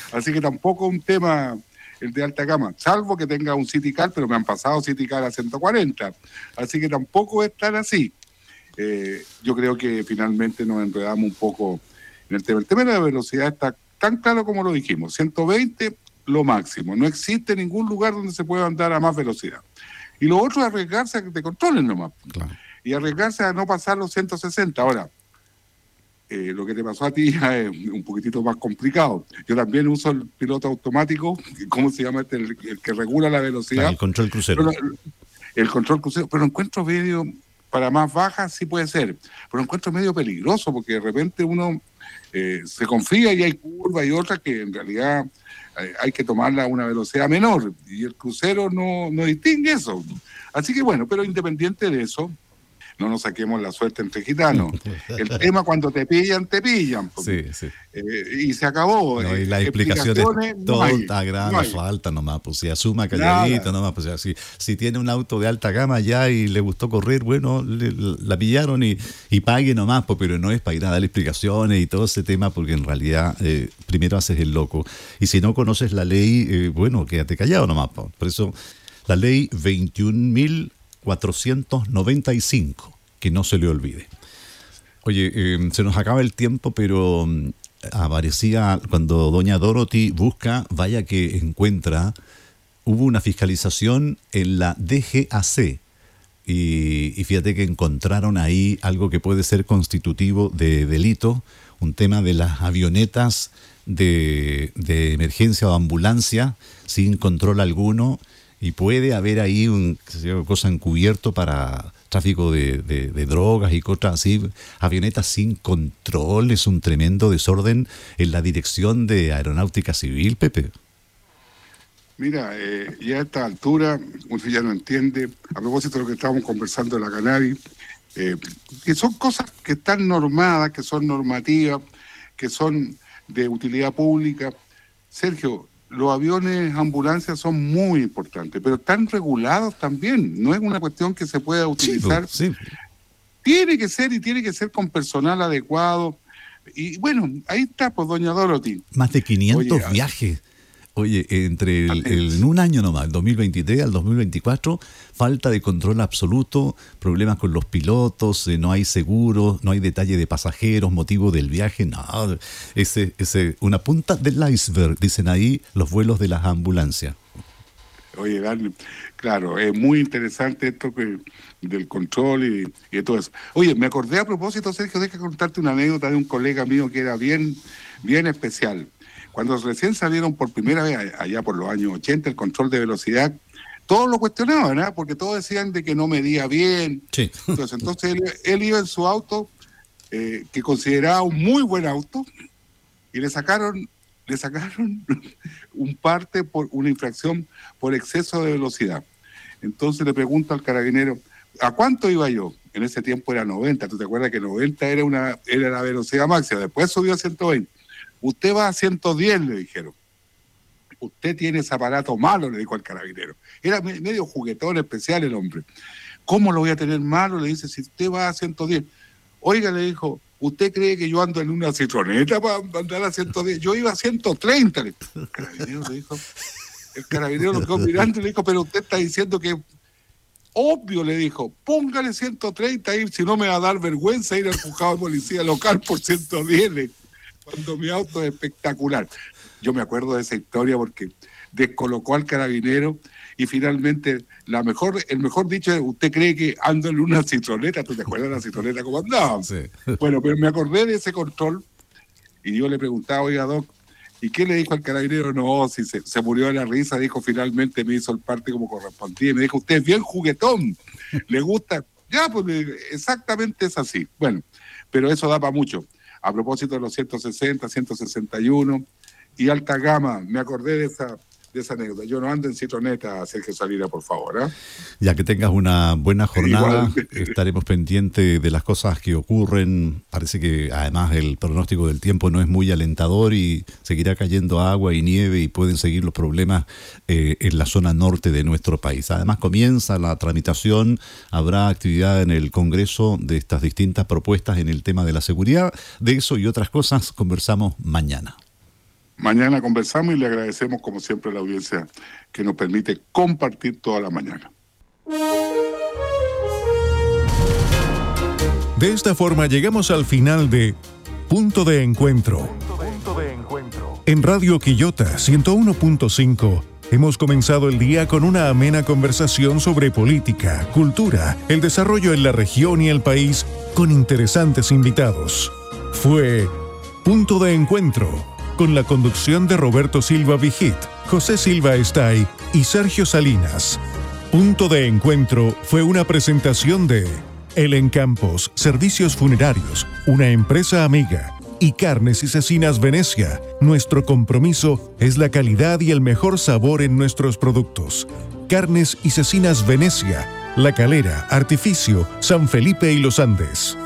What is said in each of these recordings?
Así que tampoco un tema el de alta gama, salvo que tenga un City Car, pero me han pasado City Car a 140. Así que tampoco es tan así. Yo creo que finalmente nos enredamos un poco en el tema. El tema de la velocidad está tan claro como lo dijimos, 120 lo máximo. No existe ningún lugar donde se pueda andar a más velocidad. Y lo otro es arriesgarse a que te controlen nomás. Claro. Y arriesgarse a no pasar los 160. Ahora, lo que te pasó a ti ya es un poquitito más complicado. Yo también uso el piloto automático, ¿cómo se llama este? El que regula la velocidad. El control crucero. Pero, el control crucero, pero encuentro medio, para más bajas sí puede ser, pero encuentro medio peligroso porque de repente uno se confía y hay curvas y otras que en realidad hay que tomarla a una velocidad menor y el crucero no distingue eso. Así que bueno, pero independiente de eso, no nos saquemos la suerte entre gitanos. El tema cuando te pillan. Sí, sí. Y se acabó. No, y las explicaciones tonta, grana, falta nomás, pues si asuma calladito nomás, pues si tiene un auto de alta gama ya y le gustó correr, bueno, la pillaron y pague nomás, pues, pero no es para ir a dar explicaciones y todo ese tema, porque en realidad primero haces el loco. Y si no conoces la ley, bueno, quédate callado nomás, pues. Por eso la ley 21.495, que no se le olvide. Oye, se nos acaba el tiempo, pero aparecía cuando doña Dorothy busca, vaya que encuentra, hubo una fiscalización en la DGAC y fíjate que encontraron ahí algo que puede ser constitutivo de delito, un tema de las avionetas de emergencia o ambulancia sin control alguno, y puede haber ahí cosa encubierto para tráfico de drogas y cosas así. Avionetas sin control, es un tremendo desorden en la dirección de Aeronáutica Civil, Pepe. Mira, ya a esta altura, uno ya no entiende, a propósito de lo que estábamos conversando de la cannabis, que son cosas que están normadas, que son normativas, que son de utilidad pública. Sergio, los aviones ambulancias son muy importantes, pero están regulados también. No es una cuestión que se pueda utilizar. Sí. Tiene que ser con personal adecuado. Y bueno, ahí está, pues, doña Dorothy. Más de 500 viajes. Oye, en un año nomás, el 2023 al 2024, falta de control absoluto, problemas con los pilotos, no hay seguros, no hay detalle de pasajeros, motivo del viaje, no, una punta del iceberg, dicen ahí los vuelos de las ambulancias. Oye, Dani, claro, es muy interesante esto del control y todo eso. Oye, me acordé a propósito, Sergio, deja contarte una anécdota de un colega mío que era bien especial. Cuando recién salieron por primera vez, allá por los años 80, el control de velocidad, todos lo cuestionaban, ¿eh? Porque todos decían de que no medía bien. Sí. Entonces él iba en su auto, que consideraba un muy buen auto, y le sacaron un parte por una infracción por exceso de velocidad. Entonces le pregunto al carabinero, ¿a cuánto iba yo? En ese tiempo era 90, ¿tú te acuerdas que 90 era la velocidad máxima? Después subió a 120. Usted va a 110, le dijeron. Usted tiene ese aparato malo, le dijo al carabinero. Era medio juguetón especial el hombre. ¿Cómo lo voy a tener malo? Le dice, si usted va a 110. Oiga, le dijo, ¿usted cree que yo ando en una citroneta para andar a 110? Yo iba a 130. El carabinero le dijo. El carabinero lo quedó mirando y le dijo, pero usted está diciendo que... Obvio, le dijo, póngale 130 ahí, si no me va a dar vergüenza ir al juzgado de policía local por 110, cuando mi auto es espectacular. Yo me acuerdo de esa historia porque descolocó al carabinero y finalmente el mejor dicho es, ¿usted cree que ando en una citroneta? ¿Tú te acuerdas de la citroneta cómo andaba? Sí. Bueno, pero me acordé de ese control y yo le preguntaba, oiga, doc, ¿y qué le dijo al carabinero? No, si se murió de la risa, dijo, finalmente me hizo el parte como correspondía. Y me dijo, usted es bien juguetón, ¿le gusta? Ya, pues exactamente es así. Bueno, pero eso da para mucho. A propósito de los 160, 161 y alta gama, me acordé de esa anécdota. Yo no ando en citroneta, Sergio Salira, por favor. Ya que tengas una buena jornada, estaremos pendientes de las cosas que ocurren. Parece que además el pronóstico del tiempo no es muy alentador y seguirá cayendo agua y nieve y pueden seguir los problemas en la zona norte de nuestro país. Además comienza la tramitación, habrá actividad en el Congreso de estas distintas propuestas en el tema de la seguridad. De eso y otras cosas conversamos mañana. Mañana conversamos y le agradecemos como siempre a la audiencia que nos permite compartir toda la mañana. De esta forma llegamos al final de Punto de Encuentro. En Radio Quillota 101.5 hemos comenzado el día con una amena conversación sobre política, cultura, el desarrollo en la región y el país con interesantes invitados. Fue Punto de Encuentro, con la conducción de Roberto Silva Vigit, José Silva Estay y Sergio Salinas. Punto de Encuentro fue una presentación de El Encampos, Servicios Funerarios, una empresa amiga, y Carnes y Cecinas Venecia. Nuestro compromiso es la calidad y el mejor sabor en nuestros productos. Carnes y Cecinas Venecia, La Calera, Artificio, San Felipe y Los Andes.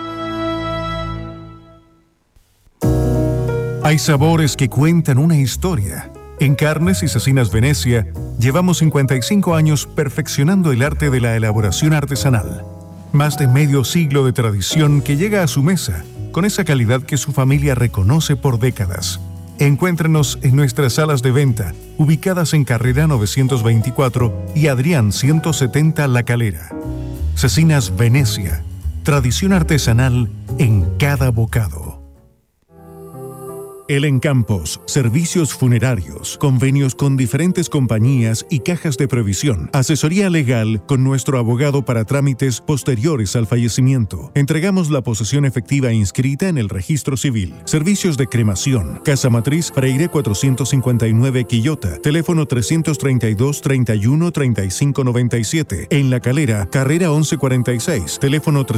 Hay sabores que cuentan una historia. En Carnes y Cecinas Venecia llevamos 55 años perfeccionando el arte de la elaboración artesanal. Más de medio siglo de tradición que llega a su mesa con esa calidad que su familia reconoce por décadas. Encuéntrenos en nuestras salas de venta, ubicadas en Carrera 924 y Adrián 170 La Calera. Cecinas Venecia, tradición artesanal en cada bocado. El Encampos, servicios funerarios, convenios con diferentes compañías y cajas de previsión, asesoría legal con nuestro abogado para trámites posteriores al fallecimiento. Entregamos la posesión efectiva inscrita en el registro civil. Servicios de cremación, Casa Matriz, Freire 459 Quillota, teléfono 332-31-3597. En La Calera, Carrera 1146, teléfono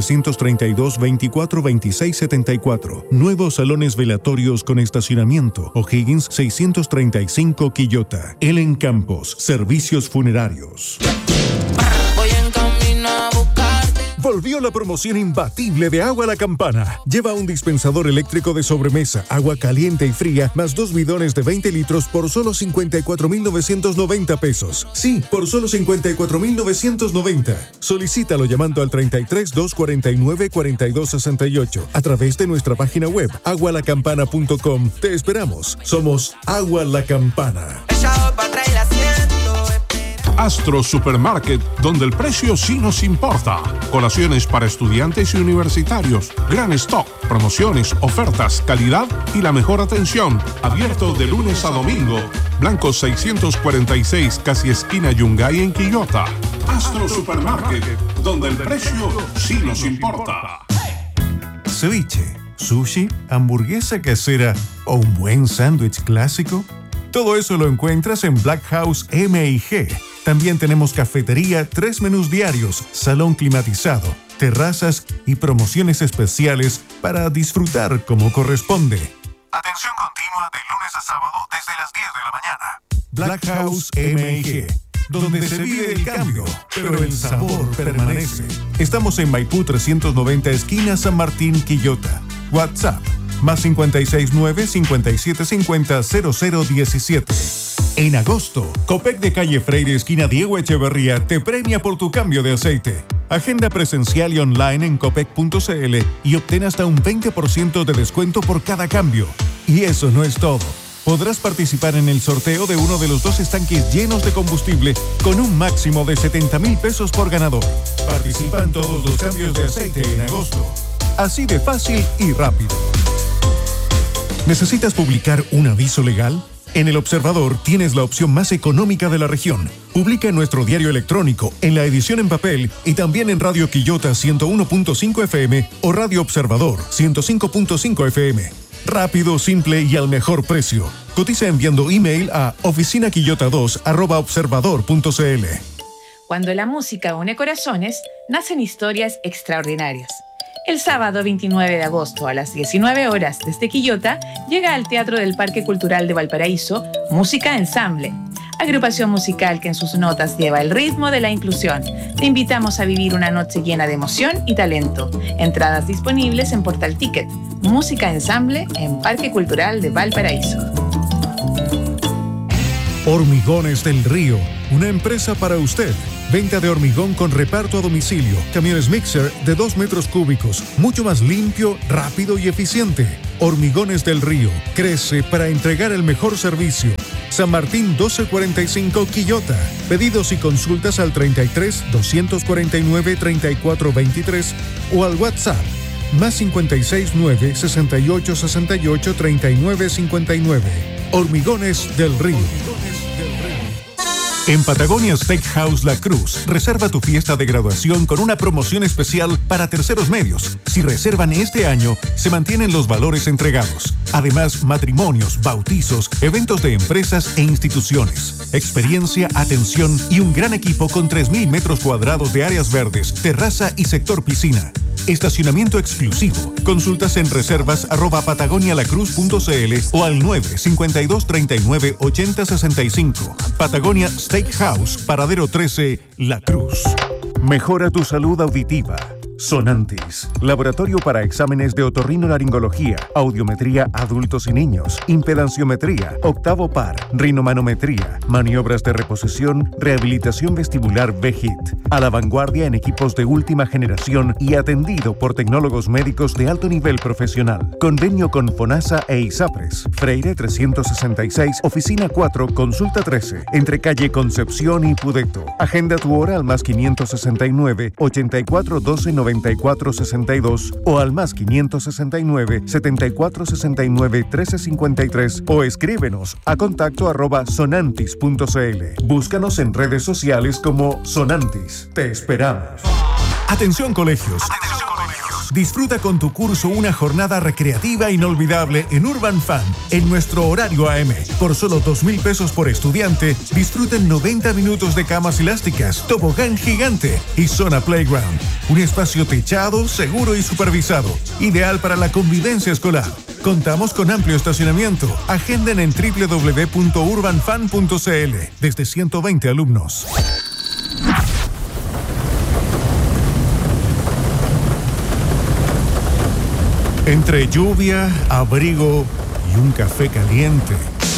332-24-2674. Nuevos salones velatorios con estacionamiento, O'Higgins 635 Quillota. El Encampos, servicios funerarios. Voy en camino a buscarte. Volvió la promoción imbatible de Agua La Campana. Lleva un dispensador eléctrico de sobremesa, agua caliente y fría, más 2 bidones de 20 litros por solo 54,990 pesos. Sí, por solo 54,990. Solicítalo llamando al 33 249 4268 a través de nuestra página web agualacampana.com. Te esperamos. Somos Agua La Campana. Echado para atrás y la siento. Astro Supermarket, donde el precio sí nos importa. Colaciones para estudiantes y universitarios, gran stock, promociones, ofertas, calidad y la mejor atención. Abierto de lunes a domingo. Blanco 646, casi esquina Yungay en Quillota. Astro Supermarket, donde el precio sí nos importa. Ceviche, sushi, hamburguesa casera o un buen sándwich clásico. Todo eso lo encuentras en Black House M&G. También tenemos cafetería, 3 menús diarios, salón climatizado, terrazas y promociones especiales para disfrutar como corresponde. Atención continua de lunes a sábado desde las 10 de la mañana. Black House M&G, donde se vive el cambio, pero el sabor permanece. Estamos en Maipú 390, esquina San Martín, Quillota. WhatsApp, más 569-5750-0017. En agosto, Copec de calle Freire, esquina Diego Echeverría, te premia por tu cambio de aceite. Agenda presencial y online en copec.cl y obtén hasta un 20% de descuento por cada cambio. Y eso no es todo. Podrás participar en el sorteo de uno de los 2 estanques llenos de combustible con un máximo de 70,000 pesos por ganador. Participa en todos los cambios de aceite en agosto. Así de fácil y rápido. ¿Necesitas publicar un aviso legal? En El Observador tienes la opción más económica de la región. Publica en nuestro diario electrónico, en la edición en papel y también en Radio Quillota 101.5 FM o Radio Observador 105.5 FM. Rápido, simple y al mejor precio. Cotiza enviando email a oficinaquillota2@observador.cl. Cuando la música une corazones, nacen historias extraordinarias. El sábado 29 de agosto a las 19 horas desde Quillota llega al Teatro del Parque Cultural de Valparaíso Música Ensamble, agrupación musical que en sus notas lleva el ritmo de la inclusión. Te invitamos a vivir una noche llena de emoción y talento. Entradas disponibles en Portal Ticket. Música Ensamble en Parque Cultural de Valparaíso. Hormigones del Río, una empresa para usted. Venta de hormigón con reparto a domicilio. Camiones mixer de 2 metros cúbicos, mucho más limpio, rápido y eficiente. Hormigones del Río crece para entregar el mejor servicio. San Martín 1245 Quillota. Pedidos y consultas al 33 249 3423 o al WhatsApp +56 9 68 68 39 59. Hormigones del Río. En Patagonia Steakhouse La Cruz, reserva tu fiesta de graduación con una promoción especial para terceros medios. Si reservan este año, se mantienen los valores entregados. Además, matrimonios, bautizos, eventos de empresas e instituciones. Experiencia, atención y un gran equipo con 3.000 metros cuadrados de áreas verdes, terraza y sector piscina. Estacionamiento exclusivo. Consultas en reservas@patagonialacruz.cl o al 952 39 80 65. Patagonia Steakhouse, Paradero 13, La Cruz. Mejora tu salud auditiva. Sonantis, laboratorio para exámenes de otorrinolaringología, audiometría adultos y niños, impedanciometría, octavo par, rinomanometría, maniobras de reposición, rehabilitación vestibular VHIT, a la vanguardia en equipos de última generación y atendido por tecnólogos médicos de alto nivel profesional. Convenio con FONASA e ISAPRES, Freire 366, oficina 4, consulta 13, entre calle Concepción y Pudeto. Agenda tu hora al +569 84 12 94 62 o al +569 74 69 13 53 o escríbenos a contacto@sonantis.cl. Búscanos en redes sociales como Sonantis. Te esperamos. Atención colegios. Disfruta con tu curso una jornada recreativa inolvidable en Urban Fun, en nuestro horario AM. Por solo 2,000 pesos por estudiante, disfruten 90 minutos de camas elásticas, tobogán gigante y zona playground. Un espacio techado, seguro y supervisado, ideal para la convivencia escolar. Contamos con amplio estacionamiento. Agenden en www.urbanfun.cl. Desde 120 alumnos. Entre lluvia, abrigo y un café caliente,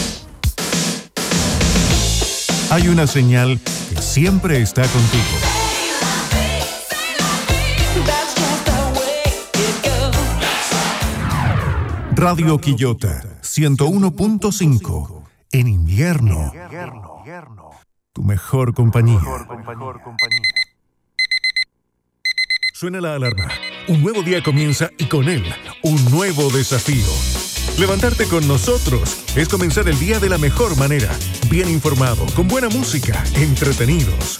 hay una señal que siempre está contigo. Radio Quillota 101.5. En invierno, tu mejor compañía. Suena la alarma. Un nuevo día comienza y con él, un nuevo desafío. Levantarte con nosotros es comenzar el día de la mejor manera. Bien informado, con buena música, entretenidos.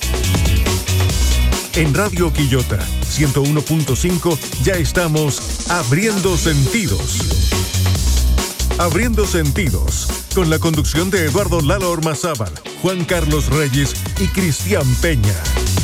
En Radio Quillota 101.5 ya estamos abriendo sentidos. Abriendo sentidos, con la conducción de Eduardo Lalo Ormazábal, Juan Carlos Reyes y Cristian Peña.